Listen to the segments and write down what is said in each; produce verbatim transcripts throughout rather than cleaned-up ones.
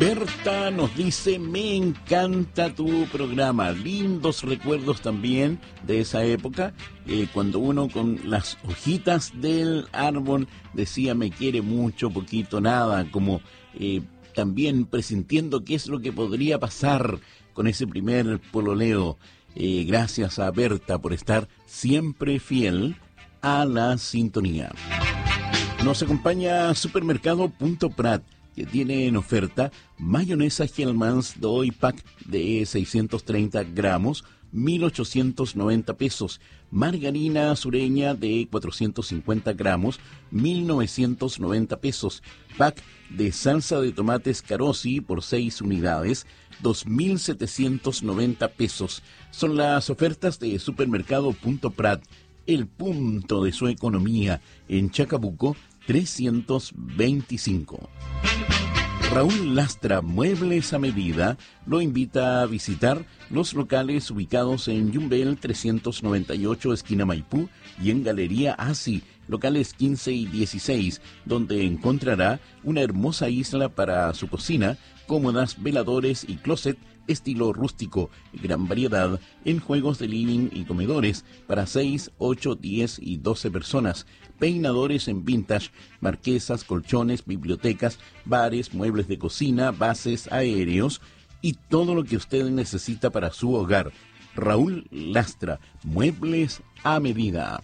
Berta nos dice, me encanta tu programa, lindos recuerdos también de esa época, eh, cuando uno con las hojitas del árbol decía me quiere mucho, poquito, nada, como eh, también presintiendo qué es lo que podría pasar con ese primer pololeo. Eh, gracias a Berta por estar siempre fiel a la sintonía. Nos acompaña Supermercado Punto Prat, que tiene en oferta mayonesa Hellmann's Doy Pack de seiscientos treinta gramos, mil ochocientos noventa pesos. Margarina sureña de cuatrocientos cincuenta gramos, mil novecientos noventa pesos. Pack de salsa de tomates Carosi por seis unidades, dos mil setecientos noventa pesos. Son las ofertas de Supermercado Punto Prat, el punto de su economía, en Chacabuco trescientos veinticinco. Raúl Lastra, Muebles a Medida, lo invita a visitar los locales ubicados en Yumbel trescientos noventa y ocho, esquina Maipú, y en Galería Asi, locales quince y dieciséis, donde encontrará una hermosa isla para su cocina, cómodas, veladores y closet estilo rústico, gran variedad en juegos de living y comedores para seis, ocho, diez y doce personas, peinadores en vintage, marquesas, colchones, bibliotecas, bares, muebles de cocina, bases aéreos y todo lo que usted necesita para su hogar. Raúl Lastra, Muebles a Medida.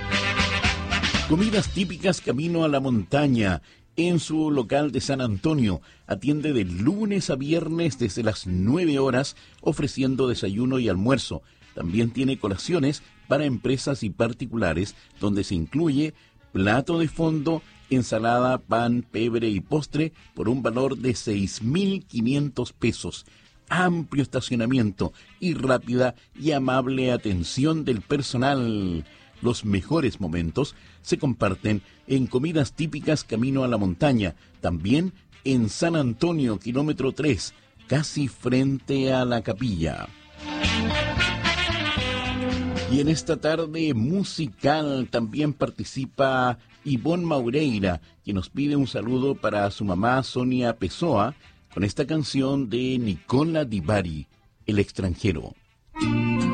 Comidas típicas camino a la montaña. En su local de San Antonio, atiende de lunes a viernes desde las nueve horas, ofreciendo desayuno y almuerzo. También tiene colaciones para empresas y particulares, donde se incluye plato de fondo, ensalada, pan, pebre y postre por un valor de seis mil quinientos pesos. Amplio estacionamiento y rápida y amable atención del personal. Los mejores momentos se comparten en Comidas Típicas Camino a la Montaña, también en San Antonio, kilómetro tres, casi frente a la capilla. Y en esta tarde musical también participa Ivonne Maureira, quien nos pide un saludo para su mamá Sonia Pessoa, con esta canción de Nicola Di Bari, El extranjero.